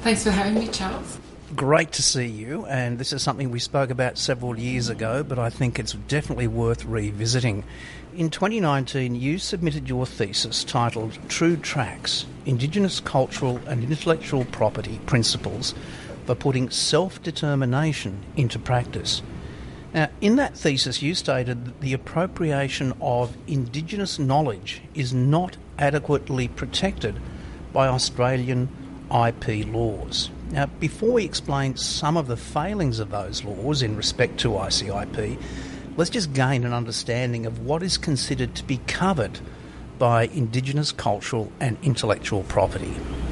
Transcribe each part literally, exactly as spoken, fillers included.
Thanks for having me, Charles. Great to see you, and this is something we spoke about several years ago, but I think it's definitely worth revisiting. In twenty nineteen, you submitted your thesis titled True Tracks, Indigenous Cultural and Intellectual Property Principles for Putting Self-Determination into Practice. Now, in that thesis, you stated that the appropriation of Indigenous knowledge is not adequately protected by Australian I P laws. Now, before we explain some of the failings of those laws in respect to I C I P, let's just gain an understanding of what is considered to be covered by Indigenous cultural and intellectual property.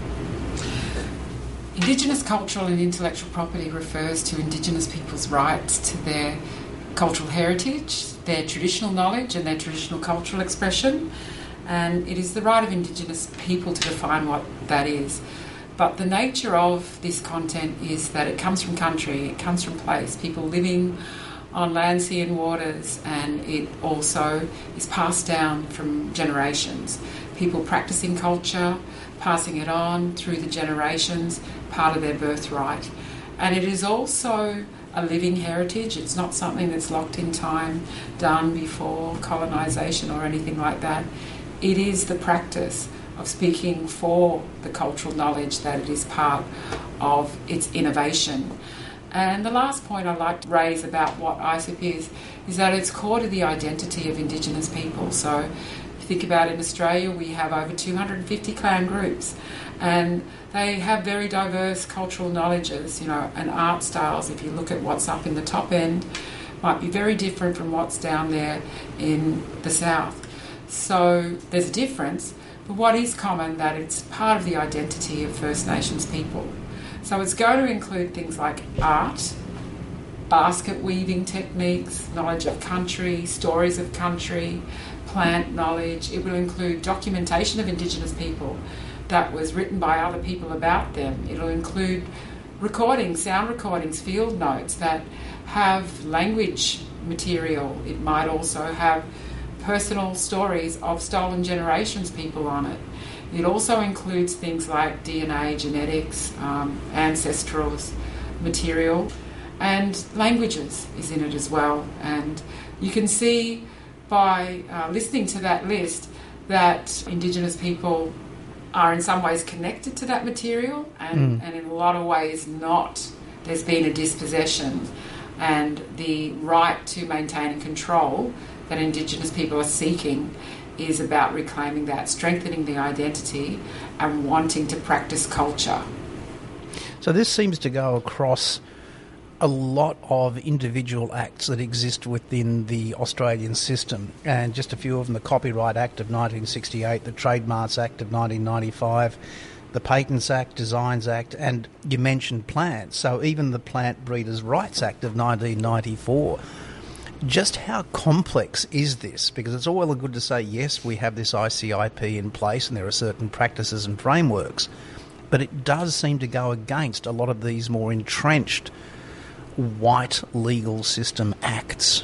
Indigenous cultural and intellectual property refers to Indigenous people's rights to their cultural heritage, their traditional knowledge and their traditional cultural expression, and it is the right of Indigenous people to define what that is. But the nature of this content is that it comes from country, it comes from place, people living on land, sea and waters, and it also is passed down from generations. People practicing culture, passing it on through the generations, part of their birthright. And it is also a living heritage. It's not something that's locked in time, done before colonisation or anything like that. It is the practice of speaking for the cultural knowledge that it is part of its innovation. And the last point I'd like to raise about what I C I P is, is that it's core to the identity of Indigenous people. So if you think about in Australia, we have over two hundred fifty clan groups, and they have very diverse cultural knowledges, you know, and art styles. If you look at what's up in the top end, might be very different from what's down there in the south. So there's a difference. But what is common, that it's part of the identity of First Nations people. So it's going to include things like art, basket weaving techniques, knowledge of country, stories of country, plant knowledge. It will include documentation of Indigenous people that was written by other people about them. It'll include recordings, sound recordings, field notes that have language material. It might also have personal stories of stolen generations people on it. It also includes things like D N A, genetics, um, ancestral material, and languages is in it as well. And you can see by uh, listening to that list that Indigenous people are in some ways connected to that material and, mm. and in a lot of ways not. There's been a dispossession, and the right to maintain and control that Indigenous people are seeking is about reclaiming that, strengthening the identity and wanting to practice culture. So this seems to go across a lot of individual acts that exist within the Australian system, and just a few of them: the Copyright Act of nineteen sixty-eight, the Trademarks Act of nineteen ninety-five, the Patents Act, Designs Act, and you mentioned plants, so even the Plant Breeders' Rights Act of nineteen ninety-four. Just how complex is this? Because it's all well and good to say, yes, we have this I C I P in place and there are certain practices and frameworks, but it does seem to go against a lot of these more entrenched white legal system acts.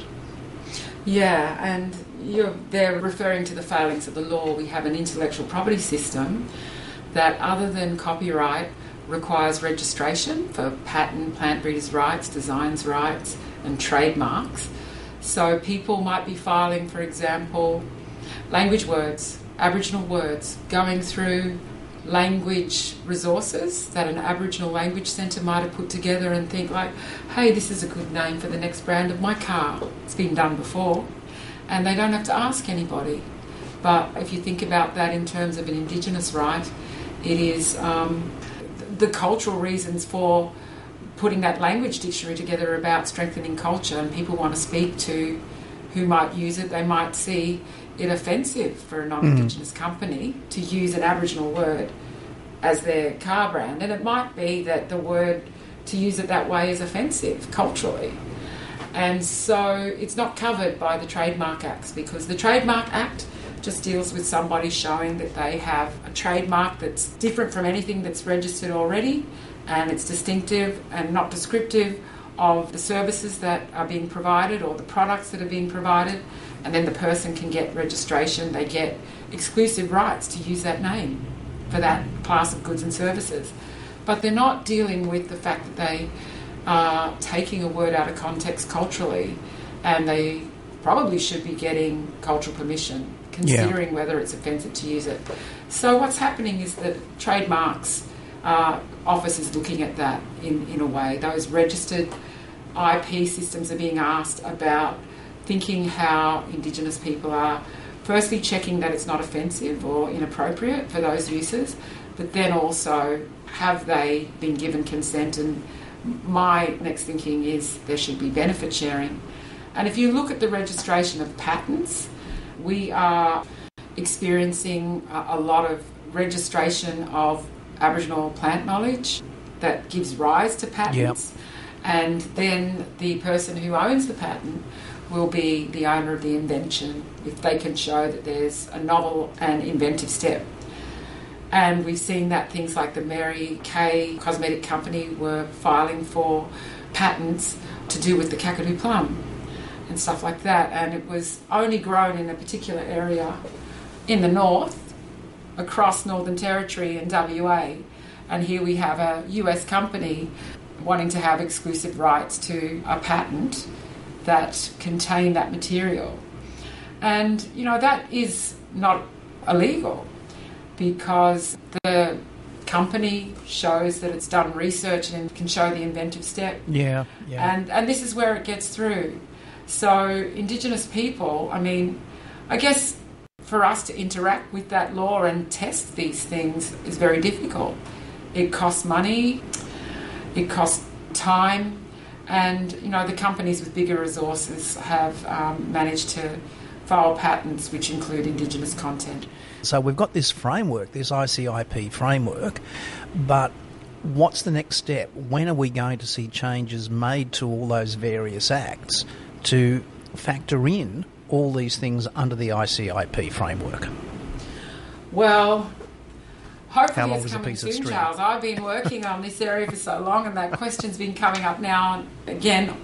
Yeah, and you're they're referring to the failings of the law. We have an intellectual property system that, other than copyright, requires registration for patent, plant breeders' rights, designs rights, and trademarks. So people might be filing, for example, language words, Aboriginal words, going through language resources that an Aboriginal language centre might have put together and think like, hey, this is a good name for the next brand of my car. It's been done before. And they don't have to ask anybody. But if you think about that in terms of an Indigenous right, it is um, the cultural reasons for putting that language dictionary together about strengthening culture, and people want to speak to who might use it. They might see it offensive for a non-Indigenous mm. company to use an Aboriginal word as their car brand, and it might be that the word, to use it that way, is offensive culturally. And so it's not covered by the Trademark Acts, because the Trademark Act just deals with somebody showing that they have a trademark that's different from anything that's registered already, and it's distinctive and not descriptive of the services that are being provided or the products that are being provided, and then the person can get registration. They get exclusive rights to use that name for that class of goods and services. but they're not dealing with the fact that they are taking a word out of context culturally, and they probably should be getting cultural permission, considering yeah. whether it's offensive to use it. So what's happening is that trademarks uh, office is looking at that in, in a way. Those registered I P systems are being asked about thinking how Indigenous people are, firstly checking that it's not offensive or inappropriate for those uses, but then also have they been given consent. And my next thinking is there should be benefit sharing. And if you look at the registration of patents, we are experiencing a, a lot of registration of Aboriginal plant knowledge that gives rise to patents. Yep. And then the person who owns the patent will be the owner of the invention if they can show that there's a novel and inventive step. And we've seen that things like the Mary Kay cosmetic company were filing for patents to do with the Kakadu plum and stuff like that. And it was only grown in a particular area in the north, across Northern Territory and W A. And here we have a U S company wanting to have exclusive rights to a patent that contain that material. And, you know, that is not illegal because the company shows that it's done research and can show the inventive step. Yeah, yeah. And, and this is where it gets through. So Indigenous people, I mean, I guess for us to interact with that law and test these things is very difficult. It costs money, it costs time, and, you know, the companies with bigger resources have um, managed to file patents which include Indigenous content. So we've got this framework, this I C I P framework, but what's the next step? When are we going to see changes made to all those various acts to factor in all these things under the I C I P framework? Well, hopefully How long it's is a coming piece of soon, string? Charles. I've been working on this area for so long, and that question's been coming up now and again.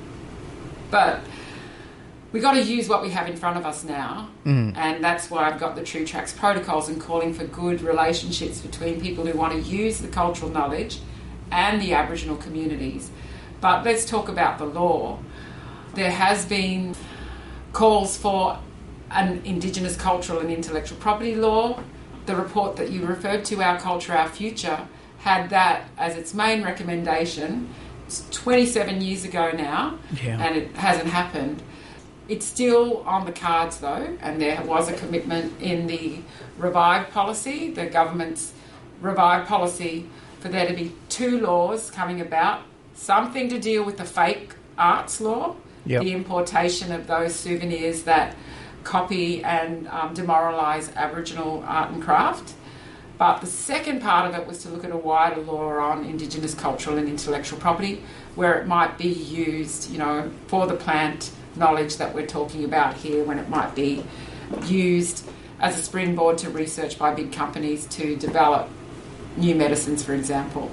But we've got to use what we have in front of us now, mm. and that's why I've got the True Tracks protocols and calling for good relationships between people who want to use the cultural knowledge and the Aboriginal communities. But let's talk about the law. There has been calls for an Indigenous cultural and intellectual property law. The report that you referred to, Our Culture, Our Future, had that as its main recommendation. It's twenty-seven years ago now, yeah. and it hasn't happened. It's still on the cards though, and there was a commitment in the Revive policy, the government's Revive policy, for there to be two laws coming about, something to deal with the fake arts law, yep. the importation of those souvenirs that copy and um, demoralise Aboriginal art and craft. But the second part of it was to look at a wider law on Indigenous cultural and intellectual property, where it might be used, you know, for the plant knowledge that we're talking about here, when it might be used as a springboard to research by big companies to develop new medicines, for example.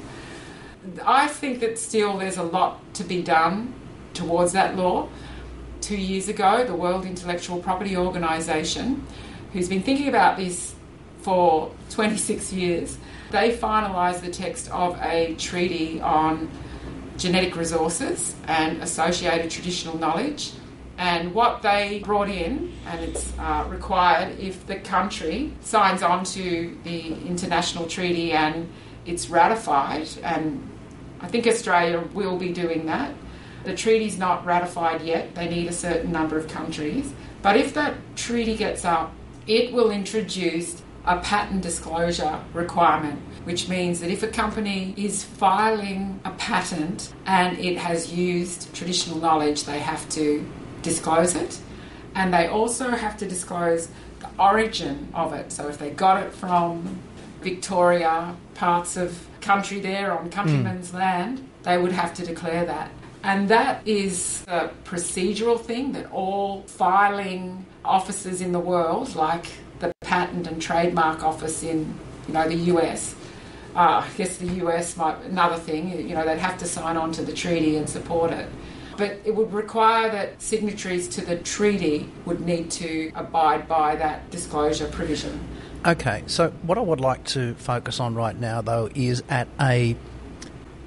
I think that still there's a lot to be done towards that law. Two years ago, the World Intellectual Property Organisation, who's been thinking about this for twenty-six years, they finalised the text of a treaty on genetic resources and associated traditional knowledge. And what they brought in, and it's uh, required if the country signs on to the international treaty and it's ratified, and I think Australia will be doing that. The treaty's not ratified yet. They need a certain number of countries. But if that treaty gets up, it will introduce a patent disclosure requirement, which means that if a company is filing a patent and it has used traditional knowledge, they have to disclose it. And they also have to disclose the origin of it. So if they got it from Victoria, parts of country there on countrymen's mm. land, they would have to declare that. And that is a procedural thing that all filing offices in the world, like the Patent and Trademark Office in, you know, the U S, uh, I guess the U S might, another thing, you know, they'd have to sign on to the treaty and support it. But it would require that signatories to the treaty would need to abide by that disclosure provision. Okay, so what I would like to focus on right now, though, is at a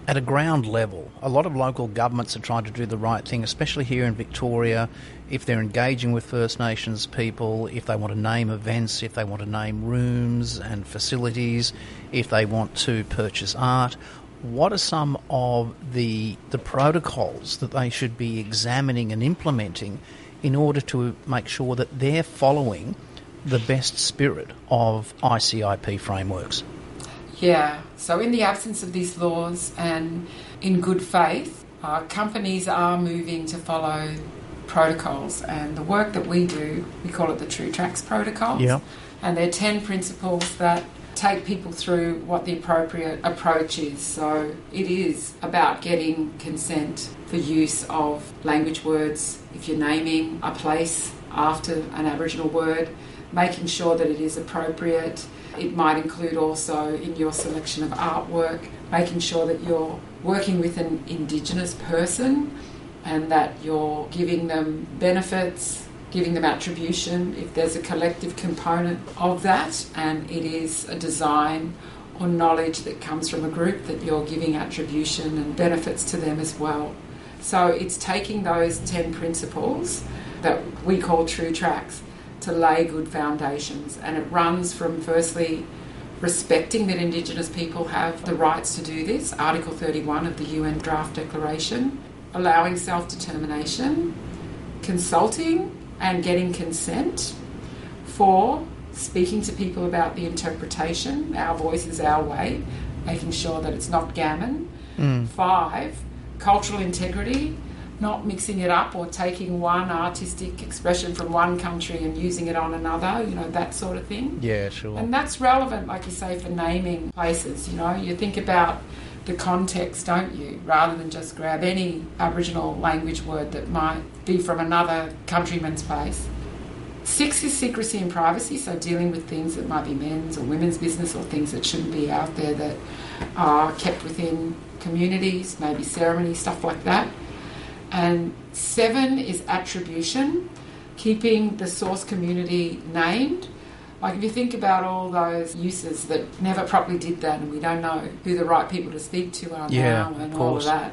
at a ground level, a lot of local governments are trying to do the right thing, especially here in Victoria, if they're engaging with First Nations people, if they want to name events, if they want to name rooms and facilities, if they want to purchase art. What are some of the the protocols that they should be examining and implementing in order to make sure that they're following the best spirit of I C I P frameworks? Yeah, so in the absence of these laws and in good faith, uh, companies are moving to follow protocols, and the work that we do, we call it the True Tracks protocols. Yeah. And they're ten principles that take people through what the appropriate approach is. So it is about getting consent for use of language words. If you're naming a place after an Aboriginal word, making sure that it is appropriate. It might include also in your selection of artwork, making sure that you're working with an Indigenous person and that you're giving them benefits, giving them attribution if there's a collective component of that, and it is a design or knowledge that comes from a group that you're giving attribution and benefits to them as well. So it's taking those ten principles that we call True Tracks to lay good foundations, and it runs from firstly respecting that Indigenous people have the rights to do this, Article thirty-one of the U N Draft Declaration, allowing self-determination, consulting and getting consent, for speaking to people about the interpretation, our voice is our way, making sure that it's not gammon. Mm. Five, cultural integrity, not mixing it up or taking one artistic expression from one country and using it on another, you know, that sort of thing. Yeah, sure. And that's relevant, like you say, for naming places, you know. You think about the context, don't you, rather than just grab any Aboriginal language word that might be from another countryman's place. Six is secrecy and privacy, so dealing with things that might be men's or women's business or things that shouldn't be out there that are kept within communities, maybe ceremonies, stuff like that. And seven is attribution, keeping the source community named. Like if you think about all those uses that never properly did that, and we don't know who the right people to speak to are yeah, now and of all of that.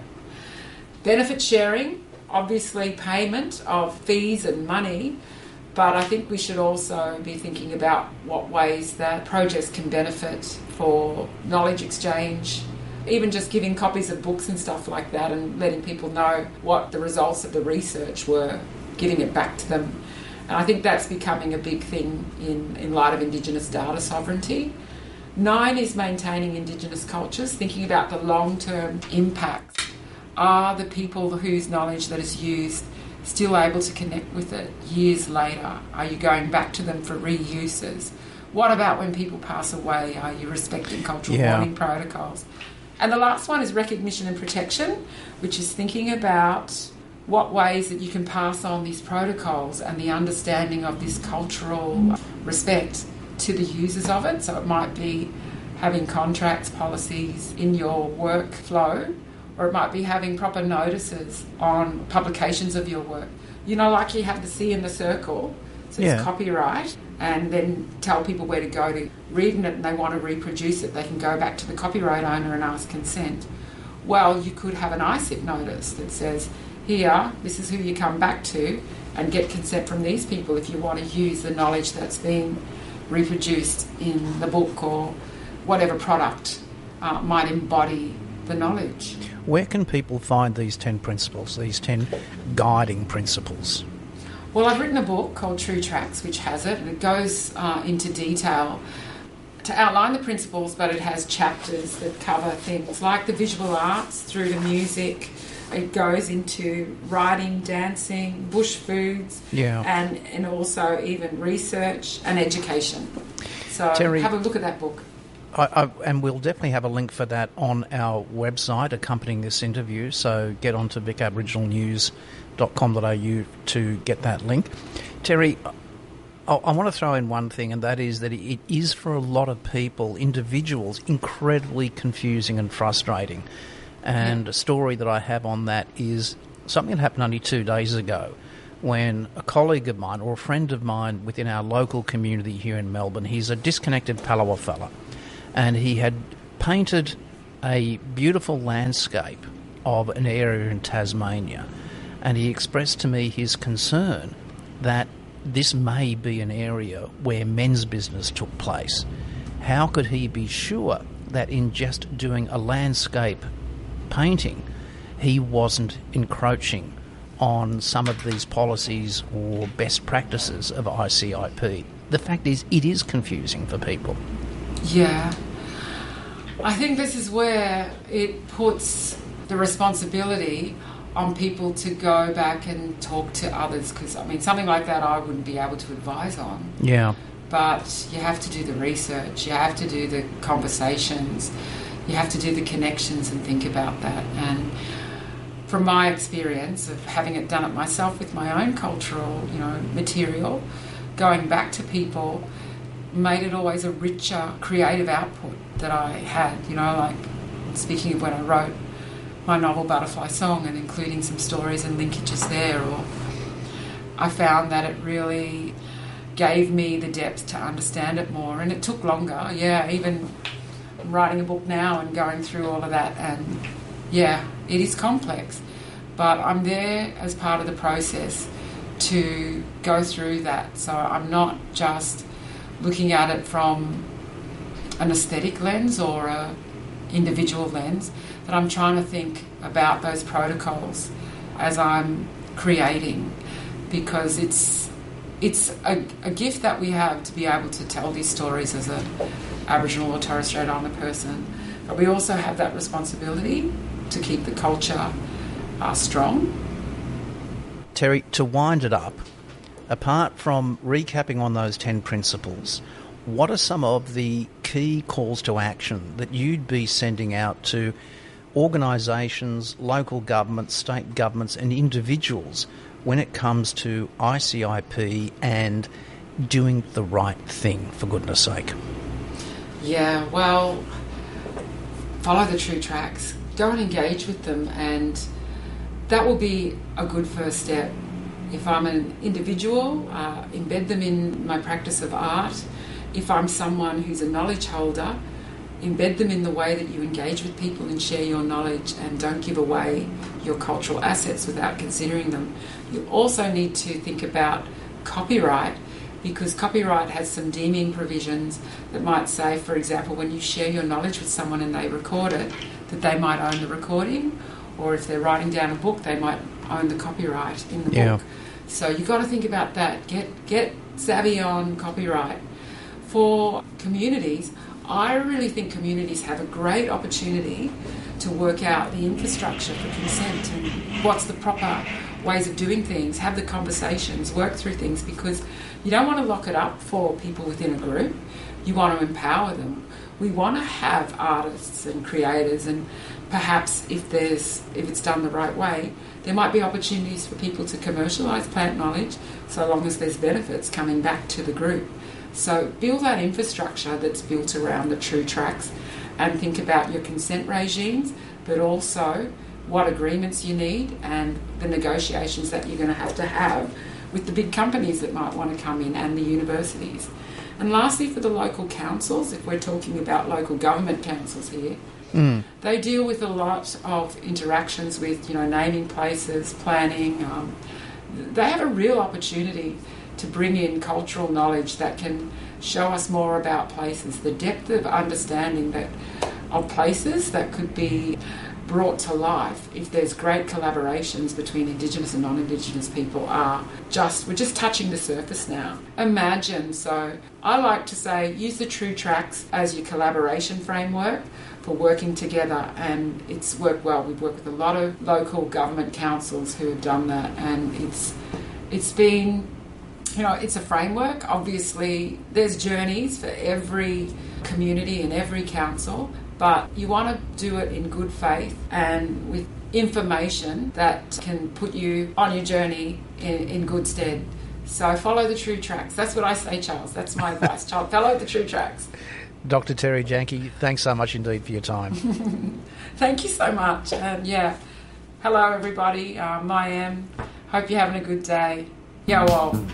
Benefit sharing, obviously payment of fees and money, but I think we should also be thinking about what ways that projects can benefit for knowledge exchange, even just giving copies of books and stuff like that and letting people know what the results of the research were, giving it back to them. And I think that's becoming a big thing in, in light of Indigenous data sovereignty. Nine is maintaining Indigenous cultures, thinking about the long-term impacts. Are the people whose knowledge that is used still able to connect with it years later? Are you going back to them for reuses? What about when people pass away? Are you respecting cultural yeah. mourning protocols? And the last one is recognition and protection, which is thinking about what ways that you can pass on these protocols and the understanding of this cultural respect to the users of it. So it might be having contracts, policies in your workflow, or it might be having proper notices on publications of your work. You know, like you have the C in the circle, so yeah. it's copyright, and then tell people where to go to read it, and they want to reproduce it. They can go back to the copyright owner and ask consent. Well, you could have an I S I P notice that says, here, this is who you come back to, and get consent from these people if you want to use the knowledge that's been reproduced in the book or whatever product uh, might embody the knowledge. Where can people find these ten principles, these ten guiding principles? Well, I've written a book called True Tracks, which has it, and it goes uh, into detail to outline the principles, but it has chapters that cover things like the visual arts through to music. It goes into writing, dancing, bush foods, yeah. and, and also even research and education. So Terry, have a look at that book. I, I, and we'll definitely have a link for that on our website accompanying this interview, so get on to vic aboriginal news dot com dot a u to get that link. Terry, I, I want to throw in one thing, and that is that it is for a lot of people, individuals, incredibly confusing and frustrating. And a story that I have on that is something that happened only two days ago when a colleague of mine or a friend of mine within our local community here in Melbourne, he's a disconnected Palawa fella, and he had painted a beautiful landscape of an area in Tasmania, and he expressed to me his concern that this may be an area where men's business took place. How could he be sure that in just doing a landscape painting, he wasn't encroaching on some of these policies or best practices of I C I P? The fact is, it is confusing for people. Yeah. I think this is where it puts the responsibility on people to go back and talk to others, because, I mean, something like that I wouldn't be able to advise on. Yeah. But you have to do the research, you have to do the conversations, you have to do the connections and think about that. And from my experience of having it done it myself with my own cultural, you know, material, going back to people made it always a richer creative output that I had, you know, like speaking of when I wrote my novel Butterfly Song and including some stories and linkages there, or I found that it really gave me the depth to understand it more, and it took longer, yeah, even writing a book now and going through all of that, and yeah, it is complex, but I'm there as part of the process to go through that. So I'm not just looking at it from an aesthetic lens or a individual lens, but I'm trying to think about those protocols as I'm creating, because it's it's a, a gift that we have to be able to tell these stories as a Aboriginal or Torres Strait Islander person, but we also have that responsibility to keep the culture uh, strong. Terry, to wind it up, apart from recapping on those ten principles, what are some of the key calls to action that you'd be sending out to organisations, local governments, state governments and individuals when it comes to I C I P and doing the right thing, for goodness sake? Yeah, well, follow the true tracks. Go and engage with them, and that will be a good first step. If I'm an individual, uh, embed them in my practice of art. If I'm someone who's a knowledge holder, embed them in the way that you engage with people and share your knowledge, and don't give away your cultural assets without considering them. You also need to think about copyright, because copyright has some deeming provisions that might say, for example, when you share your knowledge with someone and they record it, that they might own the recording, or if they're writing down a book, they might own the copyright in the yeah. book. So you've got to think about that. Get get savvy on copyright. For communities, I really think communities have a great opportunity to work out the infrastructure for consent and what's the proper ways of doing things, have the conversations, work through things, because you don't want to lock it up for people within a group. You want to empower them. We want to have artists and creators, and perhaps if there's if it's done the right way, there might be opportunities for people to commercialise plant knowledge, so long as there's benefits coming back to the group. So build that infrastructure that's built around the true tracks, and think about your consent regimes, but also what agreements you need and the negotiations that you're going to have to have with the big companies that might want to come in and the universities. And lastly, for the local councils, if we're talking about local government councils here, mm. they deal with a lot of interactions with, you know, naming places, planning. Um, they have a real opportunity to bring in cultural knowledge that can show us more about places, the depth of understanding that of places that could be brought to life if there's great collaborations between Indigenous and non-Indigenous people. Are just we're just touching the surface now. Imagine, so I like to say, use the true tracks as your collaboration framework for working together, and it's worked well. We've worked with a lot of local government councils who have done that, and it's it's been, you know, it's a framework. Obviously, there's journeys for every community and every council, but you want to do it in good faith and with information that can put you on your journey in, in good stead. So follow the true tracks. That's what I say, Charles. That's my advice. Charles, follow the true tracks. Doctor Terry Janke, thanks so much indeed for your time. Thank you so much. And yeah, hello everybody. Um, I am. Hope you're having a good day. Yo, well.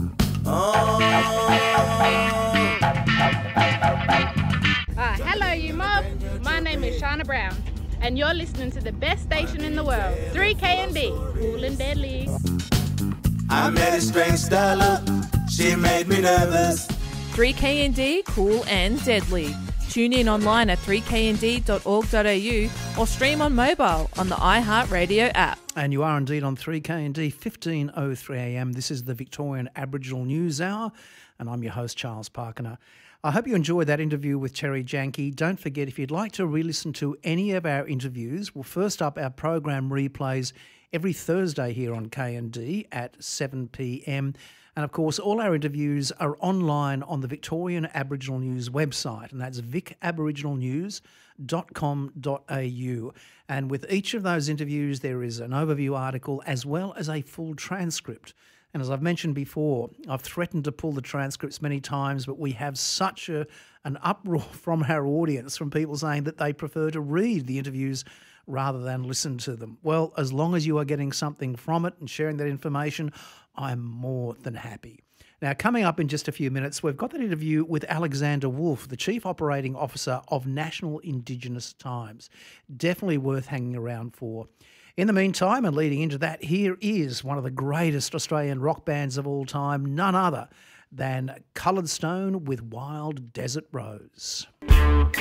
Uh, hello, you mob. My name name is Shauna Brown, and you're listening to the best station in the world, three K N D, cool and deadly. I met a strange style, she made me nervous. three K N D, cool and deadly. Tune in online at three k n d dot org dot a u or stream on mobile on the iHeartRadio app. And you are indeed on three K N D, fifteen oh three a m. This is the Victorian Aboriginal News Hour, and I'm your host, Charles Parkiner. I hope you enjoyed that interview with Terry Janke. Don't forget, if you'd like to re-listen to any of our interviews, well, first up, our program replays every Thursday here on K N D at seven p m. And, of course, all our interviews are online on the Victorian Aboriginal News website, and that's vic aboriginal news dot com dot a u. And with each of those interviews, there is an overview article as well as a full transcript. And as I've mentioned before, I've threatened to pull the transcripts many times, but we have such a, an uproar from our audience, from people saying that they prefer to read the interviews rather than listen to them. Well, as long as you are getting something from it and sharing that information, I'm more than happy. Now, coming up in just a few minutes, we've got that interview with Alexander Wolf, the Chief Operating Officer of National Indigenous Times. Definitely worth hanging around for. In the meantime, and leading into that, here is one of the greatest Australian rock bands of all time, none other than Coloured Stone with Wild Desert Rose.